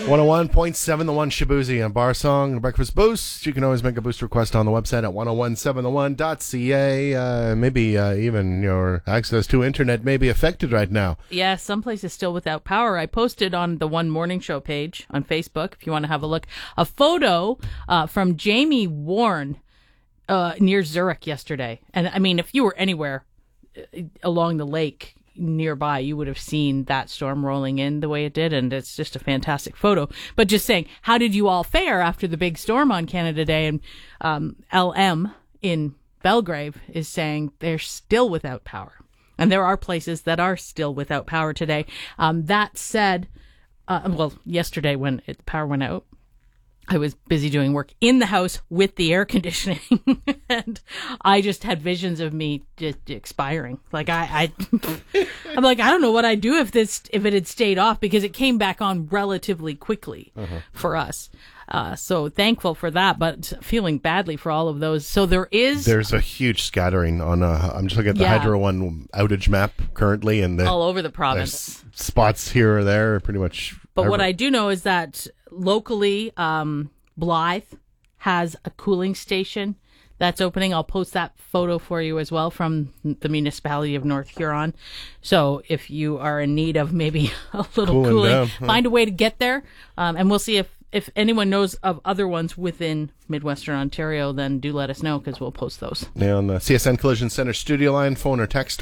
101.7 The One Shabuzi and Bar Song Breakfast Boost. You can always make a boost request on the website at 1017theone.ca. Maybe even your access to internet may be affected right now. Yeah, some places still without power. I posted on the One Morning Show page on Facebook, if you want to have a look, a photo from Jamie Warren near Zurich yesterday. And I mean, if you were anywhere along the lake nearby, you would have seen that storm rolling in the way it did, and it's just a fantastic photo. But just saying, how did you all fare after the big storm on Canada Day? And LM in Belgrave is saying they're still without power, and there are places that are still without power today. That said, yesterday when the power went out, I was busy doing work in the house with the air conditioning, and I just had visions of me just expiring. Like I'm like, I don't know what I'd do if it had stayed off, because it came back on relatively quickly for us. So thankful for that, but feeling badly for all of those. So there's a huge scattering on. I'm just looking at the Hydro One outage map currently, and all over the province. Spots here or there, pretty much. But what I do know is that locally, Blythe has a cooling station that's opening. I'll post that photo for you as well from the municipality of North Huron. So if you are in need of maybe a little cooling, find a way to get there. And we'll see if anyone knows of other ones within Midwestern Ontario, then do let us know, because we'll post those. Now on the CSN Collision Center studio line, phone or text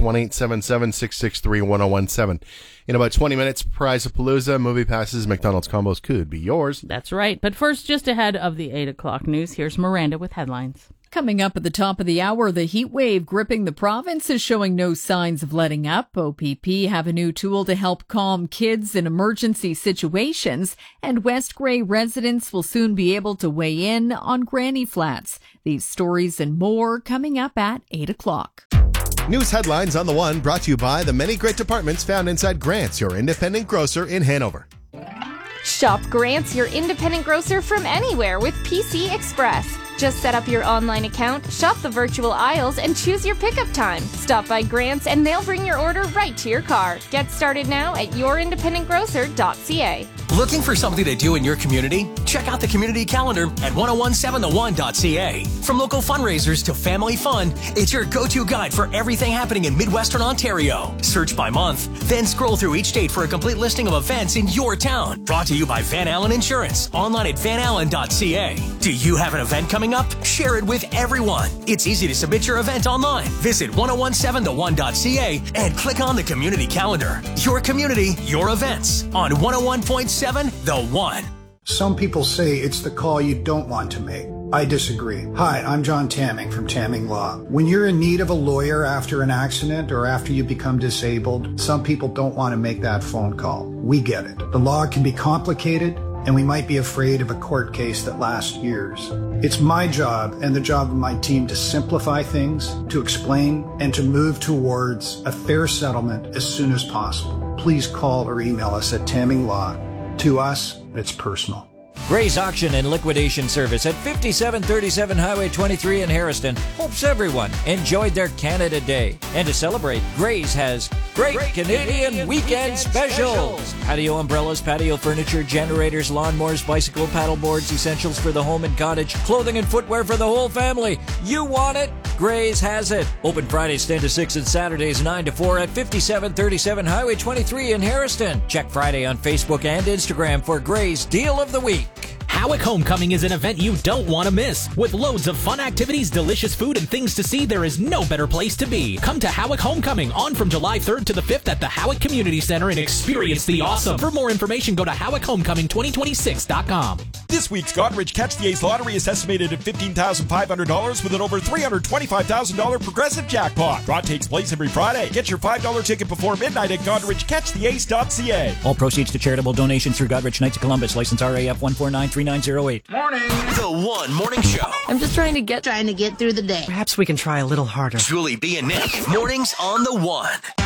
1-877-663-1017. In about 20 minutes, Prize-a-Palooza, movie passes, McDonald's combos could be yours. That's right. But first, just ahead of the 8 o'clock news, here's Miranda with headlines. Coming up at the top of the hour, the heat wave gripping the province is showing no signs of letting up. OPP have a new tool to help calm kids in emergency situations, and West Grey residents will soon be able to weigh in on granny flats. These stories and more coming up at 8 o'clock. News headlines on The One, brought to you by the many great departments found inside Grant's, your independent grocer in Hanover. Shop Grant's, your independent grocer from anywhere with PC Express. Just set up your online account, shop the virtual aisles, and choose your pickup time. Stop by Grant's and they'll bring your order right to your car. Get started now at yourindependentgrocer.ca. Looking for something to do in your community? Check out the community calendar at 1017theone.ca. From local fundraisers to family fun, it's your go-to guide for everything happening in Midwestern Ontario. Search by month, then scroll through each date for a complete listing of events in your town. Brought to you by Van Allen Insurance, online at vanallen.ca. Do you have an event coming up? Share it with everyone. It's easy to submit your event online. Visit 1017theone.ca and click on the community calendar. Your community, your events on 101.7 The One. Some people say it's the call you don't want to make. I disagree. Hi, I'm John Tamming from Tamming Law. When you're in need of a lawyer after an accident or after you become disabled, some people don't want to make that phone call. We get it. The law can be complicated, and we might be afraid of a court case that lasts years. It's my job and the job of my team to simplify things, to explain, and to move towards a fair settlement as soon as possible. Please call or email us at Tamming Law. To us, it's personal. Gray's Auction and Liquidation Service at 5737 Highway 23 in Harrison hopes everyone enjoyed their Canada Day. And to celebrate, Gray's has Great Canadian Weekend Specials. Patio umbrellas, patio furniture, generators, lawnmowers, bicycle paddle boards, essentials for the home and cottage, clothing and footwear for the whole family. You want it? Gray's has it. Open Fridays 10 to 6 and Saturdays 9 to 4 at 5737 Highway 23 in Harrison. Check Friday on Facebook and Instagram for Gray's Deal of the Week. Howick Homecoming is an event you don't want to miss. With loads of fun activities, delicious food, and things to see, there is no better place to be. Come to Howick Homecoming on from July 3rd to the 5th at the Howick Community Center and experience the awesome. For more information, go to HowickHomecoming2026.com. This week's Goderich Catch the Ace lottery is estimated at $15,500 with an over $325,000 progressive jackpot. Draw takes place every Friday. Get your $5 ticket before midnight at GoderichCatchTheAce.ca. All proceeds to charitable donations through Goderich Knights of Columbus, license RAF 1493908. Morning. The One Morning Show. I'm just trying to get through the day. Perhaps we can try a little harder. Julie B and Nick. Mornings on The One.